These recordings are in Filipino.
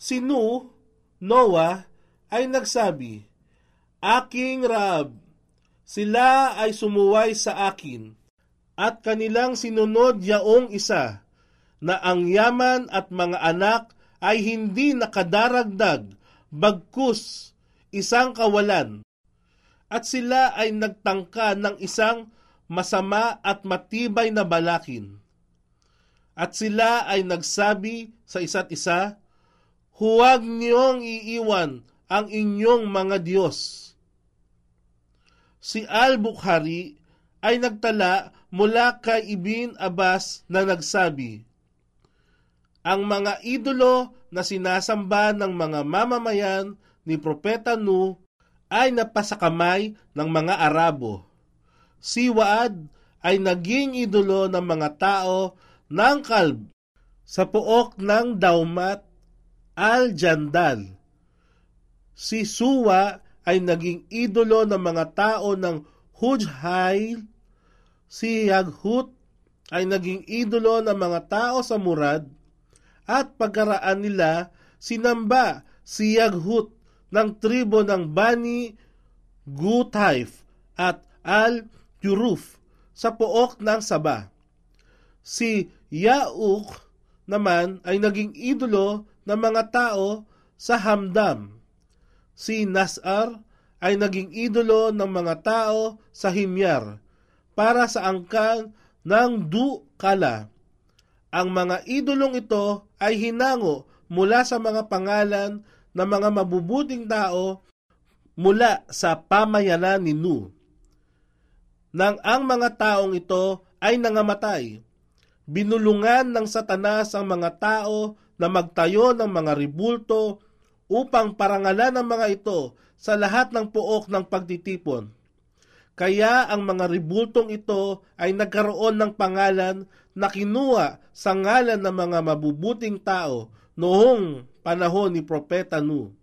Si Noah, ay nagsabi, "Aking Rab, sila ay sumuway sa akin, at kanilang sinunod yaong isa, na ang yaman at mga anak ay hindi nakadaragdag, bagkus isang kawalan. At sila ay nagtangka ng isang masama at matibay na balakin. At sila ay nagsabi sa isa't isa, huwag niyong iiwan ang inyong mga Diyos." Si Al-Bukhari ay nagtala mula kay Ibn Abbas na nagsabi, ang mga idolo na sinasamba ng mga mamamayan ni Propeta Nuh ay napasakamay ng mga Arabo. Si Waad ay naging idolo ng mga tao ng Kalb sa pook ng Daumat al-Jandal. Si Suwa ay naging idolo ng mga tao ng Hujhail. Si Yaghut ay naging idolo ng mga tao sa Murad, at pagkaraan nila sinamba si Yaghut ng tribo ng Bani Gutaif at Al-Juruf sa pook ng Saba. Si Yauk naman ay naging idolo ng mga tao sa Hamdam. Si Nasar ay naging idolo ng mga tao sa Himyar para sa angkan ng Du-Kala. Ang mga idolong ito ay hinango mula sa mga pangalan ng mga mabubuting tao mula sa pamayanan ni Nuh. Nang ang mga taong ito ay nangamatay, binulungan ng Satanas ang mga tao na magtayo ng mga ribulto upang parangalan ang mga ito sa lahat ng pook ng pagtitipon. Kaya ang mga ribultong ito ay nagkaroon ng pangalan na kinuha sa ngalan ng mga mabubuting tao noong panahon ni Propeta Nuh.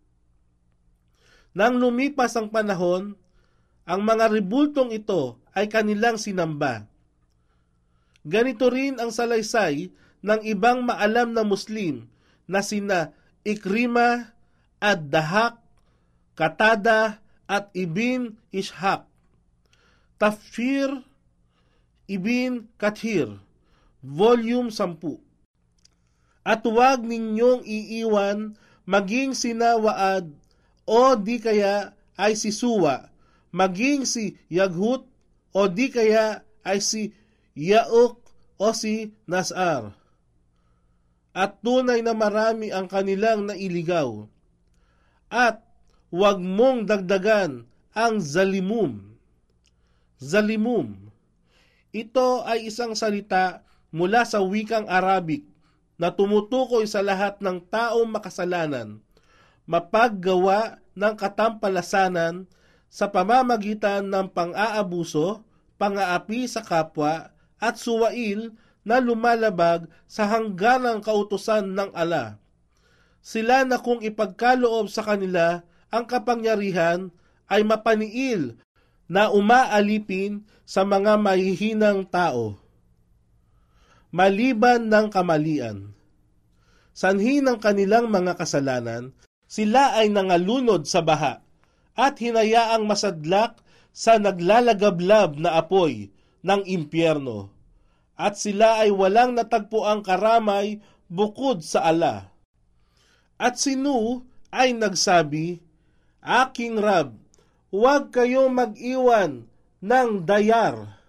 Nang lumipas ang panahon, ang mga ribultong ito ay kanilang sinamba. Ganito rin ang salaysay ng ibang maalam na Muslim na sina Ikrima, Ad-Dahak, Katada at Ibn Ishaq. Tafsir Ibn Kathir, Volume 10. At huwag ninyong iiwan maging sina Waad o di kaya ay si Suwa, maging si Yaghut o di kaya ay si Yauk o si Nasar. At tunay na marami ang kanilang nailigaw. At huwag mong dagdagan ang zalimum. Zalimum. Ito ay isang salita mula sa wikang Arabic na tumutukoy sa lahat ng taong makasalanan, mapaggawa ng katampalasanan sa pamamagitan ng pang-aabuso, pang-aapi sa kapwa, at suwail na lumalabag sa hangganang kautusan ng Allah. Sila na kung ipagkaloob sa kanila ang kapangyarihan ay mapaniil na umaalipin sa mga mahihinang tao, maliban ng kamalian. Sanhi ng kanilang mga kasalanan, sila ay nangalunod sa baha at hinayaang masadlak sa naglalagablab na apoy ng impyerno. At sila ay walang natagpuang karamay bukod sa Allah. At si Nuh ay nagsabi, aking Rab, huwag kayong mag-iwan ng dayar.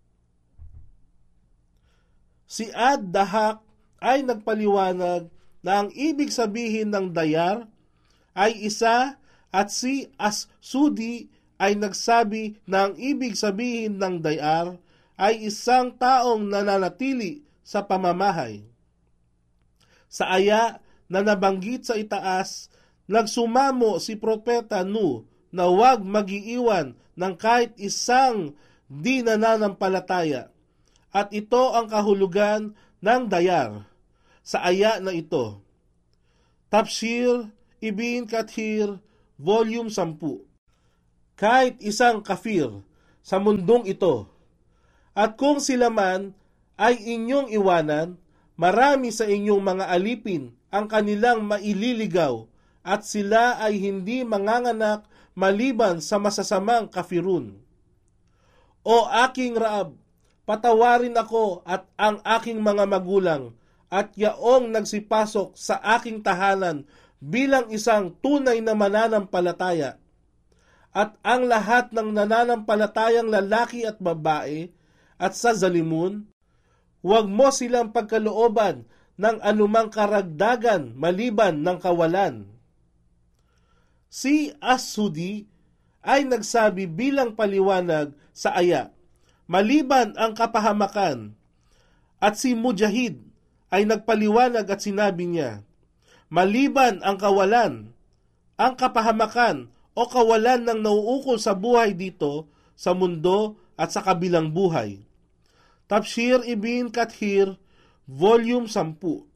Si Ad-Dahak ay nagpaliwanag na ang ibig sabihin ng dayar ay isa, at si As-Sudi ay nagsabi na ang ibig sabihin ng dayar ay isang taong nananatili sa pamamahay. Sa aya na nabanggit sa itaas, nagsumamo si Propeta Nuh na huwag mag-iiwan ng kahit isang di nananampalataya. At ito ang kahulugan ng dayar sa aya na ito. Tafsir Ibn Kathir, Volume 10. Kahit isang kafir sa mundong ito, at kung sila man ay inyong iwanan, Marami sa inyong mga alipin ang kanilang maililigaw at sila ay hindi manganganak maliban sa masasamang kafirun. O aking Raab, patawarin ako at ang aking mga magulang at yaong nagsipasok sa aking tahanan bilang isang tunay na mananampalataya. At ang lahat ng nananampalatayang lalaki at babae at sa Zalimun, huwag mo silang pagkalooban ng anumang karagdagan maliban ng kawalan. Si As-Sudi ay nagsabi bilang paliwanag sa aya, maliban ang kapahamakan, at si Mujahid ay nagpaliwanag at sinabi niya, maliban ang kawalan, ang kapahamakan o kawalan ng nauukol sa buhay dito, sa mundo at sa kabilang buhay. Tafsir Ibn Kathir, Volume 10.